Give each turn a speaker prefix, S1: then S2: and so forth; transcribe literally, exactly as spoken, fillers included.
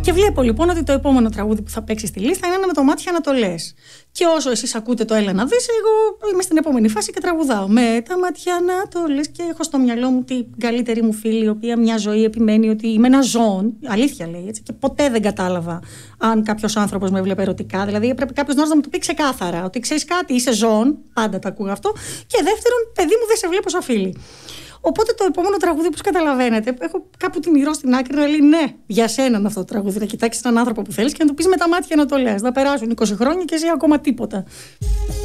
S1: Και βλέπω λοιπόν ότι το επόμενο τραγούδι που θα παίξει στη λίστα είναι ένα με το μάτια Ανατολές. Και όσο εσείς ακούτε το Έλα να δεις, εγώ είμαι στην επόμενη φάση και τραγουδάω. Με τα μάτια Ανατολές. Και έχω στο μυαλό μου την καλύτερη μου φίλη, η οποία μια ζωή επιμένει ότι είμαι ένα ζώον. Αλήθεια λέει έτσι. Και ποτέ δεν κατάλαβα αν κάποιος άνθρωπος με έβλεπε ερωτικά. Δηλαδή έπρεπε κάποιος να μου το πει ξεκάθαρα ότι ξέρεις κάτι, είσαι ζώον. Πάντα τα ακούω αυτό. Και δεύτερον, παιδί μου, δεν σε βλέπω σαν φίλη. Οπότε το επόμενο τραγούδι, όπως καταλαβαίνετε, έχω κάπου τη μυρό στην άκρη να λέει ναι, για σένα είναι αυτό το τραγούδι. Να κοιτάξεις έναν άνθρωπο που θέλεις και να του πεις με τα μάτια Ανατολές. Να περάσουν είκοσι χρόνια και εσύ ακόμα τίποτα.